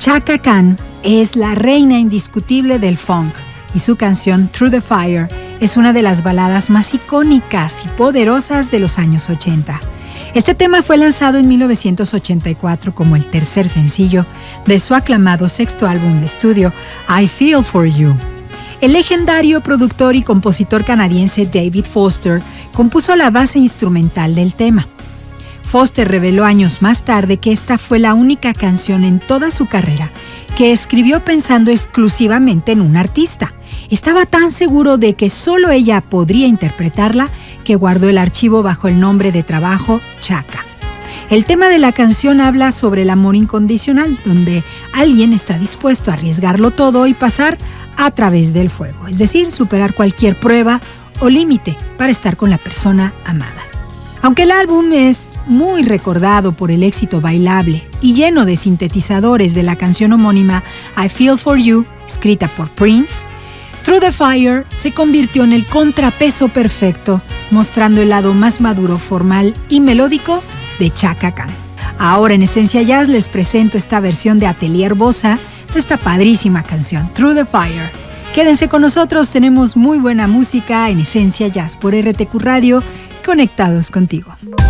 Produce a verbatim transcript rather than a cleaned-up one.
Chaka Khan es la reina indiscutible del funk y su canción Through the Fire es una de las baladas más icónicas y poderosas de los años ochenta. Este tema fue lanzado en mil novecientos ochenta y cuatro como el tercer sencillo de su aclamado sexto álbum de estudio, I Feel For You. El legendario productor y compositor canadiense David Foster compuso la base instrumental del tema. Foster reveló años más tarde que esta fue la única canción en toda su carrera que escribió pensando exclusivamente en un artista. Estaba tan seguro de que solo ella podría interpretarla que guardó el archivo bajo el nombre de trabajo Chaka. El tema de la canción habla sobre el amor incondicional, donde alguien está dispuesto a arriesgarlo todo y pasar a través del fuego, es decir, superar cualquier prueba o límite para estar con la persona amada. Aunque el álbum es muy recordado por el éxito bailable y lleno de sintetizadores de la canción homónima I Feel For You, escrita por Prince, Through the Fire se convirtió en el contrapeso perfecto, mostrando el lado más maduro, formal y melódico de Chaka Khan. Ahora en Esencia Jazz les presento esta versión de Atelier Bossa de esta padrísima canción, Through the Fire. Quédense con nosotros, tenemos muy buena música en Esencia Jazz por R T Q Radio, conectados contigo.